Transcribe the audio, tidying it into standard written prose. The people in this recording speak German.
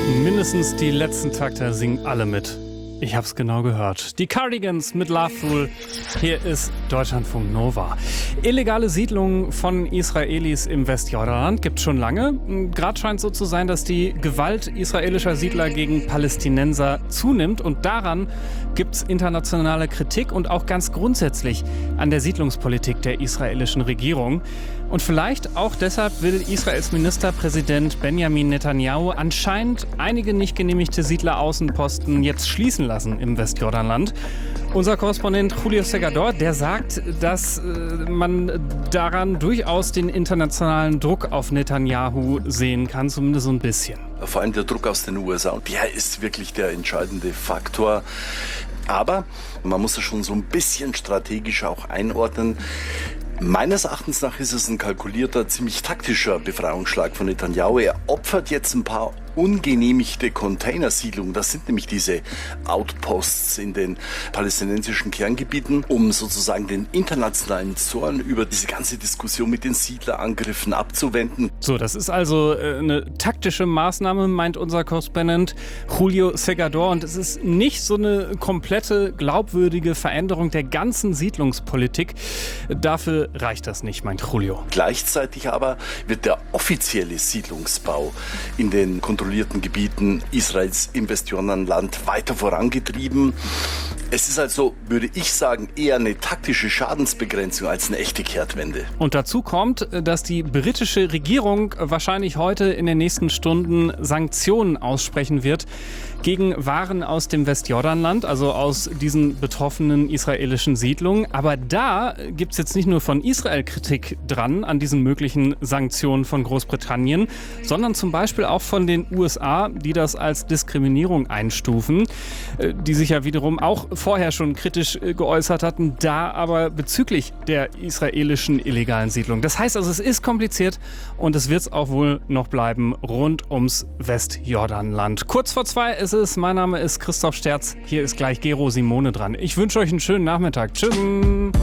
Mindestens die letzten Takte singen alle mit. Ich hab's genau gehört. Die Cardigans mit Loveful. Hier ist Deutschlandfunk Nova. Illegale Siedlungen von Israelis im Westjordanland gibt's schon lange. Gerade scheint so zu sein, dass die Gewalt israelischer Siedler gegen Palästinenser zunimmt. Und daran gibt's internationale Kritik und auch ganz grundsätzlich an der Siedlungspolitik der israelischen Regierung. Und vielleicht auch deshalb will Israels Ministerpräsident Benjamin Netanyahu anscheinend einige nicht genehmigte Siedleraußenposten jetzt schließen lassen im Westjordanland. Unser Korrespondent Julio Segador, der sagt, dass man daran durchaus den internationalen Druck auf Netanyahu sehen kann, zumindest so ein bisschen. Vor allem der Druck aus den USA, der ist wirklich der entscheidende Faktor. Aber man muss das schon so ein bisschen strategisch auch einordnen. Meines Erachtens nach ist es ein kalkulierter, ziemlich taktischer Befreiungsschlag von Netanyahu. Er opfert jetzt ein paar ungenehmigte Containersiedlungen. Das sind nämlich diese Outposts in den palästinensischen Kerngebieten, um sozusagen den internationalen Zorn über diese ganze Diskussion mit den Siedlerangriffen abzuwenden. So, das ist also eine taktische Maßnahme, meint unser Korrespondent Julio Segador. Und es ist nicht so eine komplette, glaubwürdige Veränderung der ganzen Siedlungspolitik. Dafür reicht das nicht, meint Julio. Gleichzeitig aber wird der offizielle Siedlungsbau in den kontrollierten Gebieten Israels im Westjordanland weiter vorangetrieben. Es ist also, würde ich sagen, eher eine taktische Schadensbegrenzung als eine echte Kehrtwende. Und dazu kommt, dass die britische Regierung wahrscheinlich heute in den nächsten Stunden Sanktionen aussprechen wird gegen Waren aus dem Westjordanland, also aus diesen betroffenen israelischen Siedlungen. Aber da gibt es jetzt nicht nur von Israel Kritik dran an diesen möglichen Sanktionen von Großbritannien, sondern zum Beispiel auch von den USA, die das als Diskriminierung einstufen, die sich ja wiederum auch vorher schon kritisch geäußert hatten, da aber bezüglich der israelischen illegalen Siedlung. Das heißt also, es ist kompliziert und es wird es auch wohl noch bleiben rund ums Westjordanland. Kurz vor 2 ist es. Mein Name ist Christoph Sterz. Hier ist gleich Gero Simone dran. Ich wünsche euch einen schönen Nachmittag. Tschüss.